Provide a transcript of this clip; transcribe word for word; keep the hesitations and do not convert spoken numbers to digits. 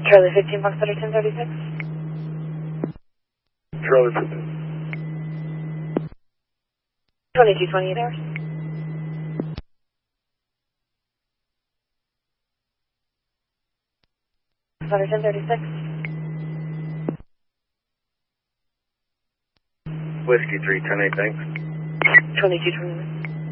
Charlie fifteen, Foxtrot ten thirty-six. Charlie fifteen. twenty-two twenty-eight hours. Foxtrot ten thirty-six. Whiskey three ten eight, thanks. twenty-two twenty-nine.